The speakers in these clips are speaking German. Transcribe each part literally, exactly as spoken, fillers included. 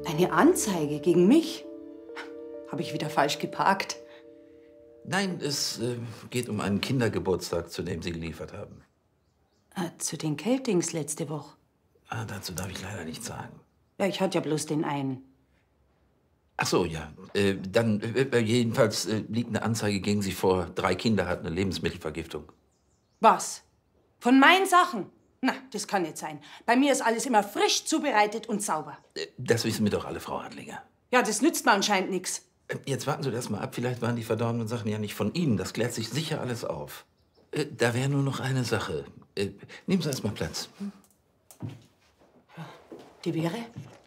Eine Anzeige gegen mich? Habe ich wieder falsch geparkt? Nein, es äh, geht um einen Kindergeburtstag, zu dem Sie geliefert haben. Ah, zu den Keltings letzte Woche. Ah, dazu darf ich leider nichts sagen. Ja, ich hatte ja bloß den einen. Ach so, ja. Äh, dann, äh, jedenfalls äh, liegt eine Anzeige gegen Sie vor. Drei Kinder hatten eine Lebensmittelvergiftung. Was? Von meinen Sachen? Na, das kann nicht sein. Bei mir ist alles immer frisch zubereitet und sauber. Äh, das wissen wir doch alle, Frau Adlinger. Ja, das nützt mir anscheinend nichts. Äh, jetzt warten Sie erst mal ab. Vielleicht waren die verdorbenen Sachen ja nicht von Ihnen. Das klärt sich sicher alles auf. Äh, da wäre nur noch eine Sache. Äh, nehmen Sie erst mal Platz. Die wäre?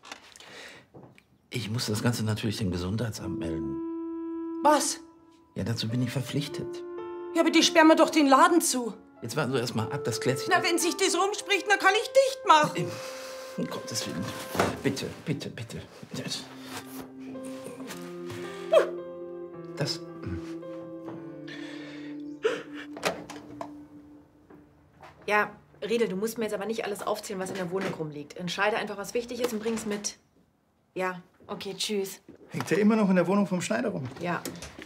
Ich muss das Ganze natürlich dem Gesundheitsamt melden. Was? Ja, dazu bin ich verpflichtet. Ja, aber die sperren mir doch den Laden zu. Jetzt warten Sie erst mal ab, das klärt sich... Na, wenn sich das rumspricht, dann kann ich dicht machen. Um Gottes Willen. Bitte, bitte, bitte. Das... das Ja, Riedel, du musst mir jetzt aber nicht alles aufzählen, was in der Wohnung rumliegt. Entscheide einfach, was wichtig ist und bring's mit. Ja, okay, tschüss. Hängt der immer noch in der Wohnung vom Schneider rum? Ja.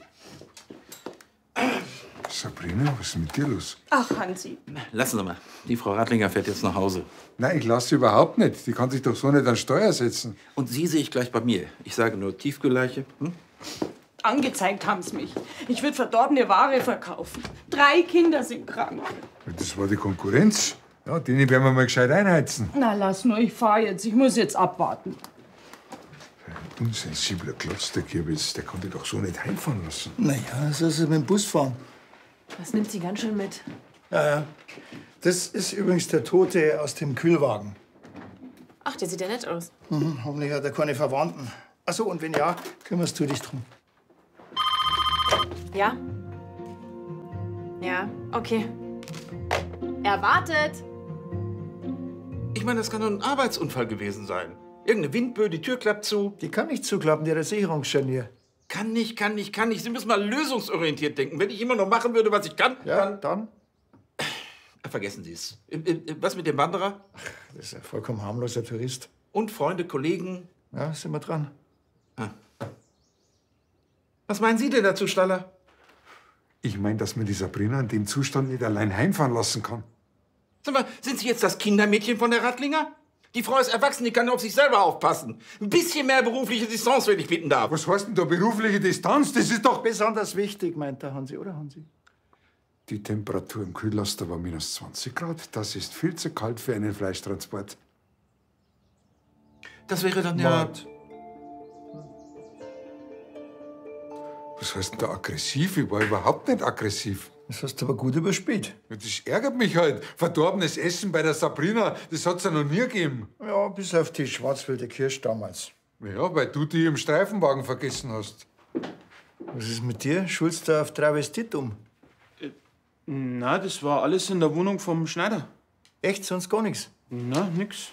Sabrina, was ist mit dir los? Ach, Hansi. Lassen Sie mal. Die Frau Radlinger fährt jetzt nach Hause. Nein, ich lasse sie überhaupt nicht. Die kann sich doch so nicht an Steuer setzen. Und Sie sehe ich gleich bei mir. Ich sage nur Tiefkühlleiche. Hm? Angezeigt haben sie mich. Ich würde verdorbene Ware verkaufen. Drei Kinder sind krank. Das war die Konkurrenz. Ja, denen werden wir mal gescheit einheizen. Na, lass nur, ich fahr jetzt. Ich muss jetzt abwarten. Ein unsensibler Klotz, der Kürbis, der kann dich doch so nicht heimfahren lassen. Naja, soll sie mit dem Bus fahren. Das nimmt sie ganz schön mit. Ja, ja. Das ist übrigens der Tote aus dem Kühlwagen. Ach, der sieht ja nett aus. Mhm, hoffentlich hat er keine Verwandten. Ach so, und wenn ja, kümmerst du dich drum. Ja? Ja, okay. Er wartet. Ich meine, das kann doch ein Arbeitsunfall gewesen sein. Irgendeine Windböe, die Tür klappt zu. Die kann nicht zuklappen, die hat ein Sicherungsscharnier. Kann nicht, kann nicht, kann nicht. Sie müssen mal lösungsorientiert denken. Wenn ich immer noch machen würde, was ich kann, Ja, dann... dann? Vergessen Sie es. Äh, äh, Was mit dem Wanderer? Das ist ein vollkommen harmloser Tourist. Und Freunde, Kollegen? Ja, sind wir dran. Ah. Was meinen Sie denn dazu, Staller? Ich meine, dass man die Sabrina in dem Zustand nicht allein heimfahren lassen kann. Sag mal, sind Sie jetzt das Kindermädchen von der Radlinger? Die Frau ist erwachsen, die kann auf sich selber aufpassen. Ein bisschen mehr berufliche Distanz, wenn ich bitten darf. Was heißt denn da berufliche Distanz? Das ist doch... Besonders wichtig, meint der Hansi, oder Hansi? Die Temperatur im Kühllaster war minus zwanzig Grad. Das ist viel zu kalt für einen Fleischtransport. Das wäre dann ja... Mord. Was heißt denn da aggressiv? Ich war überhaupt nicht aggressiv. Das hast du aber gut überspielt. Das ärgert mich halt. Verdorbenes Essen bei der Sabrina, das hat's ja noch nie gegeben. Ja, bis auf die Schwarzwälder Kirsch damals. Ja, weil du die im Streifenwagen vergessen hast. Was ist mit dir? Schulst du auf Travestit um? Äh, na, das war alles in der Wohnung vom Schneider. Echt? Sonst gar nichts? Na, nix.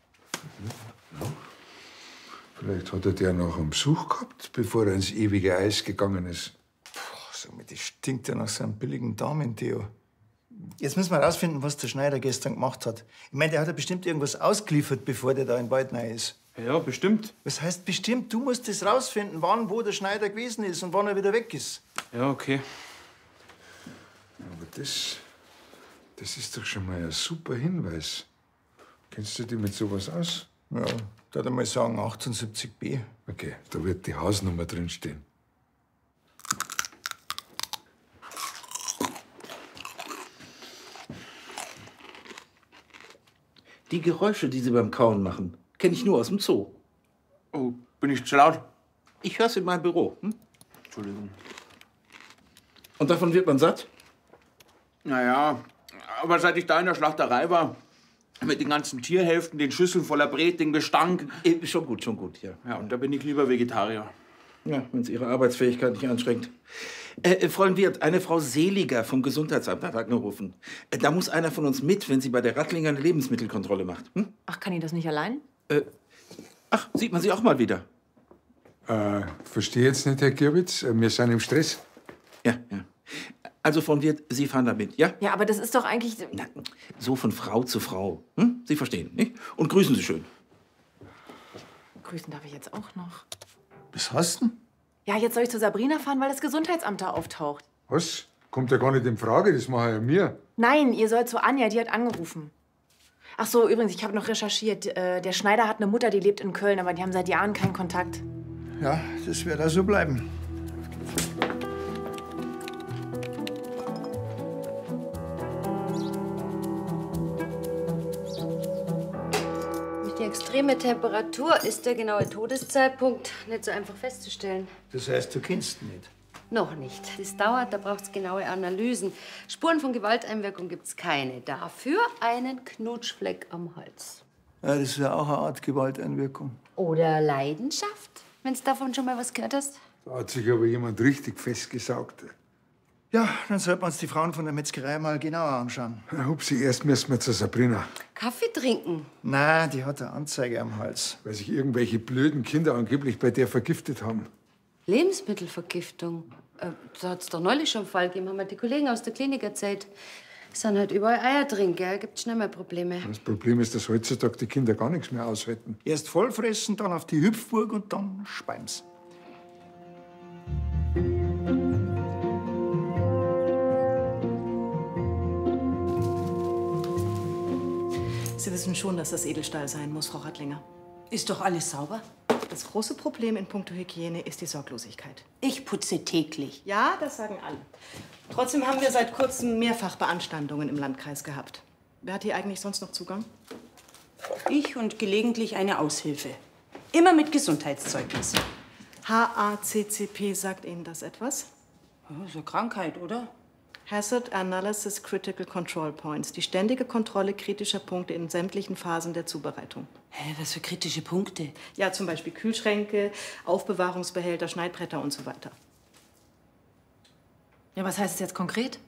Vielleicht hat er der noch einen Besuch gehabt, bevor er ins ewige Eis gegangen ist. Puh, sag mal, das stinkt ja nach so einem billigen Damen-Deo. Jetzt müssen wir rausfinden, was der Schneider gestern gemacht hat. Ich meine, der hat ja bestimmt irgendwas ausgeliefert, bevor der da in den Wald rein ist. Ja, bestimmt. Was heißt bestimmt? Du musst das rausfinden, wann, wo der Schneider gewesen ist und wann er wieder weg ist. Ja, okay. Aber das, das ist doch schon mal ein super Hinweis. Kennst du dich mit sowas aus? Ja, da würde ich mal sagen achtundsiebzig b. Okay, da wird die Hausnummer drinstehen. Die Geräusche, die Sie beim Kauen machen, kenne ich nur aus dem Zoo. Oh, bin ich zu laut? Ich höre in meinem Büro. Hm? Entschuldigung. Und davon wird man satt? Naja, aber seit ich da in der Schlachterei war, mit den ganzen Tierhälften, den Schüsseln voller Bret, den Gestank. Äh, schon gut, schon gut, ja. Ja, und da bin ich lieber Vegetarier. Ja, wenn es Ihre Arbeitsfähigkeit nicht anstrengt. Äh, äh, Fräulein Wirth, eine Frau Seliger vom Gesundheitsamt hat angerufen. Äh, da muss einer von uns mit, wenn sie bei der Radlinger eine Lebensmittelkontrolle macht. Hm? Ach, kann ich das nicht allein? Äh, ach, sieht man sie auch mal wieder? Äh, verstehe jetzt nicht, Herr Gierwitz. Wir sind im Stress. Ja, ja. Also, Frau Wirth, Sie fahren da mit, ja? Ja, aber das ist doch eigentlich... Na, so von Frau zu Frau. Hm? Sie verstehen, nicht? Und grüßen Sie schön. grüßen darf ich jetzt auch noch. Was hast du denn? Ja, jetzt soll ich zu Sabrina fahren, weil das Gesundheitsamt da auftaucht. Was? Kommt ja gar nicht in Frage, das mache ja mir. Nein, ihr sollt zu Anja, die hat angerufen. Ach so, übrigens, ich habe noch recherchiert. Äh, der Schneider hat eine Mutter, die lebt in Köln, aber die haben seit Jahren keinen Kontakt. Ja, das wird auch so bleiben. Durch die extreme Temperatur ist der genaue Todeszeitpunkt nicht so einfach festzustellen. Das heißt, du kennst ihn nicht. Noch nicht. Das dauert, da braucht es genaue Analysen. Spuren von Gewalteinwirkung gibt's keine. Dafür einen Knutschfleck am Hals. Ja, das ist ja auch eine Art Gewalteinwirkung. Oder Leidenschaft, wenn du davon schon mal was gehört hast. Da hat sich aber jemand richtig festgesaugt. Ja, dann sollten wir uns die Frauen von der Metzgerei mal genauer anschauen. Na, Hupsi, erst müssen wir zu Sabrina, Kaffee trinken. Na, die hat eine Anzeige am Hals. weil sich irgendwelche blöden Kinder angeblich bei der vergiftet haben. Lebensmittelvergiftung. Äh, da hat's doch neulich schon einen Fall gegeben, haben mir die Kollegen aus der Klinik erzählt. Es sind halt überall Eier drin, gell? Gibt schnell mal Probleme. Das Problem ist, dass heutzutage die Kinder gar nichts mehr aushalten. Erst vollfressen, dann auf die Hüpfburg und dann Speims. Sie wissen schon, dass das Edelstahl sein muss, Frau Rattlinger. Ist doch alles sauber? Das große Problem in puncto Hygiene ist die Sorglosigkeit. Ich putze täglich. Ja, das sagen alle. Trotzdem haben wir seit kurzem mehrfach Beanstandungen im Landkreis gehabt. Wer hat hier eigentlich sonst noch Zugang? Ich und gelegentlich eine Aushilfe. Immer mit Gesundheitszeugnis. H A C C P, sagt Ihnen das etwas? Ja, so eine Krankheit, oder? Hazard Analysis Critical Control Points. Die ständige Kontrolle kritischer Punkte in sämtlichen Phasen der Zubereitung. Hä, was für kritische Punkte? Ja, zum Beispiel Kühlschränke, Aufbewahrungsbehälter, Schneidbretter und so weiter. Ja, was heißt es jetzt konkret?